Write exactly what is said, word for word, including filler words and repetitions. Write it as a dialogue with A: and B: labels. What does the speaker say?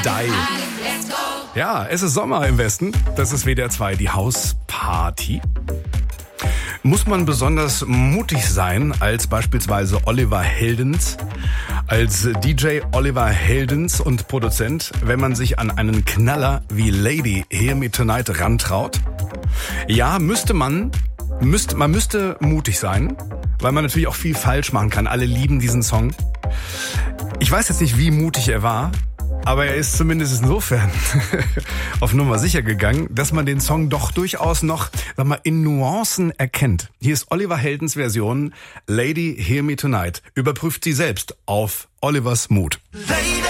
A: Die. Ja, es ist Sommer im Westen. Das ist W D R zwei, die Hausparty. Muss man besonders mutig sein als beispielsweise Oliver Heldens, als D J Oliver Heldens und Produzent, wenn man sich an einen Knaller wie Lady Hear Me Tonight rantraut? Ja, müsste man, müsste, man müsste mutig sein, weil man natürlich auch viel falsch machen kann. Alle lieben diesen Song. Ich weiß jetzt nicht, wie mutig er war, aber er ist zumindest insofern auf Nummer sicher gegangen, dass man den Song doch durchaus noch, sag mal, in Nuancen erkennt. Hier ist Oliver Heldens Version Lady Hear Me Tonight. Überprüft sie selbst auf Olivers Mut.
B: Lady.